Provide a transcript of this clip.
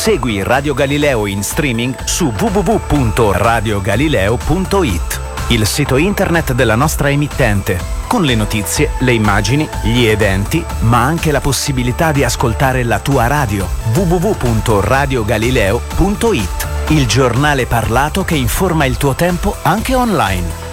Segui Radio Galileo in streaming su www.radiogalileo.it, il sito internet della nostra emittente, con le notizie, le immagini, gli eventi, ma anche la possibilità di ascoltare la tua radio. www.radiogalileo.it, il giornale parlato che informa il tuo tempo anche online.